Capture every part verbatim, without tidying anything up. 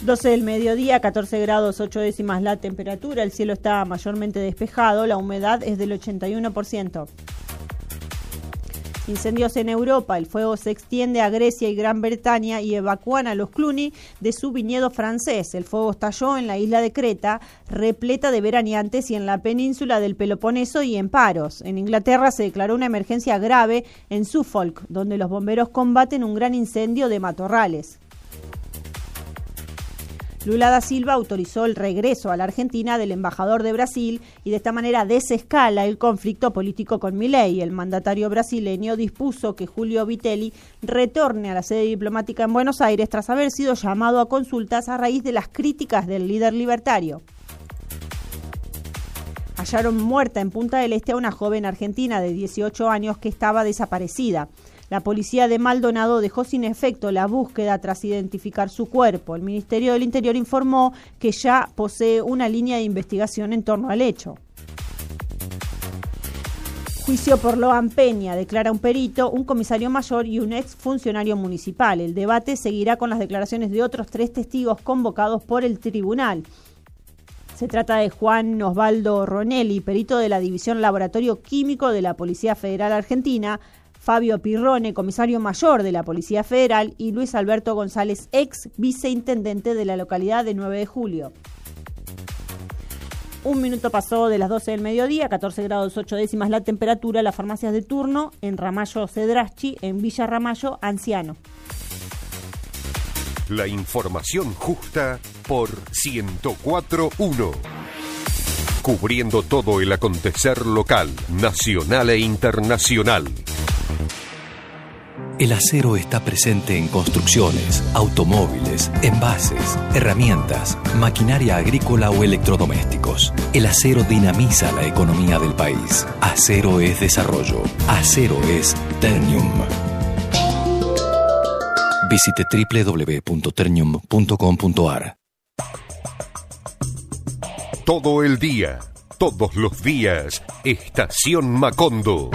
doce del mediodía, catorce grados ocho décimas la temperatura, el cielo está mayormente despejado, la humedad es del ochenta y uno por ciento. Incendios en Europa, el fuego se extiende a Grecia y Gran Bretaña y evacúan a los Cluny de su viñedo francés. El fuego estalló en la isla de Creta, repleta de veraneantes, y en la península del Peloponeso y en Paros. En Inglaterra se declaró una emergencia grave en Suffolk, donde los bomberos combaten un gran incendio de matorrales. Lula da Silva autorizó el regreso a la Argentina del embajador de Brasil y de esta manera desescala el conflicto político con Milei. El mandatario brasileño dispuso que Julio Vitelli retorne a la sede diplomática en Buenos Aires tras haber sido llamado a consultas a raíz de las críticas del líder libertario. Hallaron muerta en Punta del Este a una joven argentina de dieciocho años que estaba desaparecida. La policía de Maldonado dejó sin efecto la búsqueda tras identificar su cuerpo. El Ministerio del Interior informó que ya posee una línea de investigación en torno al hecho. Juicio por Loan Peña, declara un perito, un comisario mayor y un ex funcionario municipal. El debate seguirá con las declaraciones de otros tres testigos convocados por el tribunal. Se trata de Juan Osvaldo Ronelli, perito de la División Laboratorio Químico de la Policía Federal Argentina, Fabio Pirrone, comisario mayor de la Policía Federal, y Luis Alberto González, ex viceintendente de la localidad de nueve de julio. Un minuto pasó de las doce del mediodía, catorce grados ocho décimas la temperatura, las farmacias de turno en Ramallo Cedraschi, en Villa Ramallo, Anciano. La información justa por ciento cuatro punto uno. Cubriendo todo el acontecer local, nacional e internacional. El acero está presente en construcciones, automóviles, envases, herramientas, maquinaria agrícola o electrodomésticos. El acero dinamiza la economía del país. Acero es desarrollo. Acero es Ternium. Visite doble u doble u doble u punto ternium punto com punto a r. Todo el día, todos los días, Estación Macondo.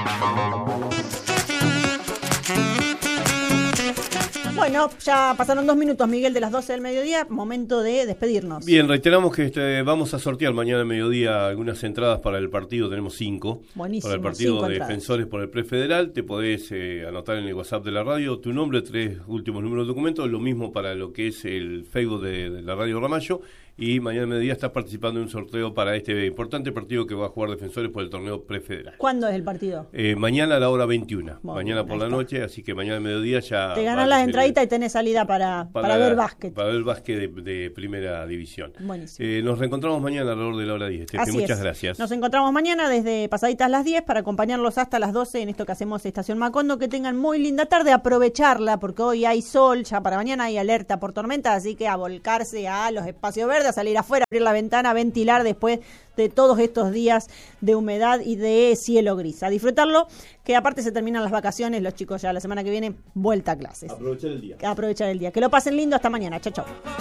Bueno, ya pasaron dos minutos, Miguel, de las doce del mediodía, momento de despedirnos. Bien, reiteramos que este, vamos a sortear mañana al mediodía algunas entradas para el partido, tenemos cinco. Buenísimo, para el partido cinco de entradas. Defensores por el Prefederal, te podés eh, anotar en el WhatsApp de la radio tu nombre, tres últimos números de documento, lo mismo para lo que es el Facebook de, de la radio Ramallo, y mañana al mediodía estás participando en un sorteo para este importante partido que va a jugar Defensores por el torneo Prefederal. ¿Cuándo es el partido? Eh, mañana a la hora veintiuna, Bueno, mañana por la está. noche, así que mañana al mediodía ya... Te ganás va las el- entraditas y tenés salida para, para, para ver básquet. Para ver básquet de, de primera división. Buenísimo. Eh, nos reencontramos mañana alrededor de la hora diez. Estefe, Así muchas es. gracias. Nos encontramos mañana desde pasaditas las diez para acompañarlos hasta las doce en esto que hacemos Estación Macondo. Que tengan muy linda tarde, aprovecharla porque hoy hay sol, ya para mañana hay alerta por tormenta, así que a volcarse a los espacios verdes, a salir afuera, abrir la ventana, a ventilar después de todos estos días de humedad y de cielo gris. A disfrutarlo, que aparte se terminan las vacaciones, los chicos ya la semana que viene vuelta a clases. Aprovechar el día. Aprovechar el día. Que lo pasen lindo, hasta mañana. Chau, chau.